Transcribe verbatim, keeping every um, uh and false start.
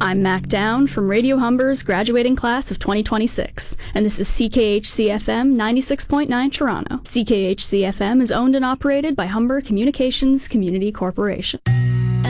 I'm Mac Down from Radio Humber's graduating class of twenty twenty-six, and this is C K H C F M ninety-six point nine Toronto. C K H C F M is owned and operated by Humber Communications Community Corporation.